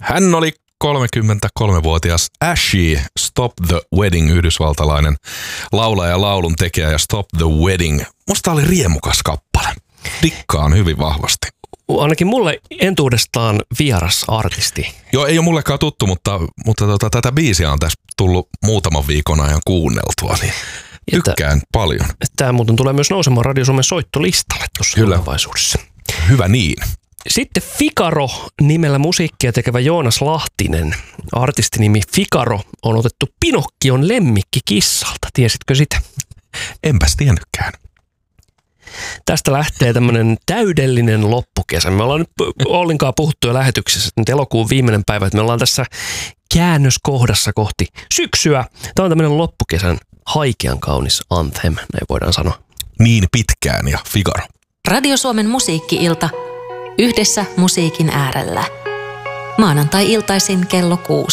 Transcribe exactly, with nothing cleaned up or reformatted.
Hän oli kolmekymmentäkolmevuotias Ashy Stop the Wedding, yhdysvaltalainen laulaja ja laulun tekijä, ja Stop the Wedding. Musta oli riemukas kappale. Dikkaan hyvin vahvasti. Ainakin mulle entuudestaan vieras artisti. Joo, ei ole mullekaan tuttu, mutta, mutta tota, tätä biisiä on tässä tullut muutaman viikon ajan kuunneltua, niin tykkään että, paljon. Tämä muuten tulee myös nousemaan Radio Suomen soittolistalle tuossa tulevaisuudessa. Hyvä niin. Sitten Figaro nimellä musiikkia tekevä Joonas Lahtinen. Artistinimi Figaro on otettu Pinokkion lemmikki kissalta. Tiesitkö sitä? Enpäs tiennytkään. Tästä lähtee tämmöinen täydellinen loppukesä. Me ollaan nyt ollenkaan puhuttu jo lähetyksessä, että nyt elokuun viimeinen päivä, että me ollaan tässä käännöskohdassa kohti syksyä. Tämä on tämmöinen loppukesän haikean kaunis anthem, näin voidaan sanoa. Niin pitkään ja Figaro. Radio Suomen musiikki-ilta. Yhdessä musiikin äärellä. Maanantai-iltaisin kello kuusi.